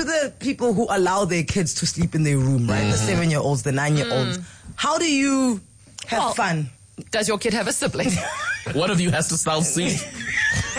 to the people who allow their kids to sleep in their room, right? The 7-year-olds, the 9-year-olds. How do you have fun? Does your kid have a sibling? One of you has to self-sleep.